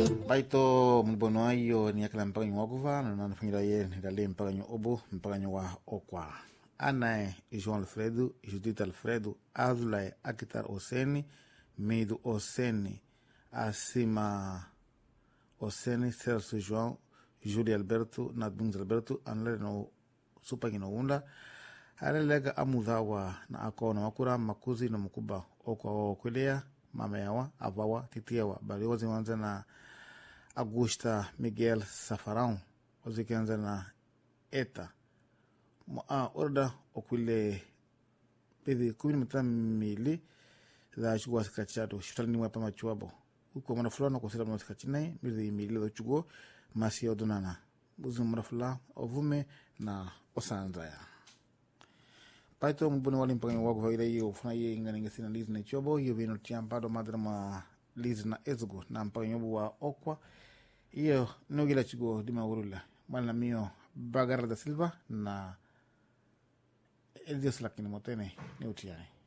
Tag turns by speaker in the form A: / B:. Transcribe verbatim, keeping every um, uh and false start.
A: Baito mbono ayo ni akala mpaganyo wakuva na nafanyira ye ndale mpaganyo obo mpaganyo wa okwa anae João Alfredo Judith Alfredo Azulay Akitar Oseni Mido Oseni Acima Oseni Celso João Júlio Alberto Nadungs Alberto anle no supagino unda arelega amudawa na akona wakura makuzi na mkuba okwa okwelea mama yawa avawa titiawa bali wazi wanza na Augusta Miguel Safarão ozikianza na eta a orda okwile pedi kumi mita mili za chugwa sikachado shitali ni wapa machuabo uko mwana fulano kwa sila mwana sikachinai mili mili za chugwa masi odunana buzi mwana fulano ovume na osanza ya paito mbuni wali mpaka waku vile hiyo ufuna hiyo ingani ngesina lizi na chobo hiyo vino tiampado madrama lizi na ezgo na mpaka nyobu wa okwa hiyo nugila chigo dima urula mwana mio Bagara da Silva na Elios lakini motene ni utiane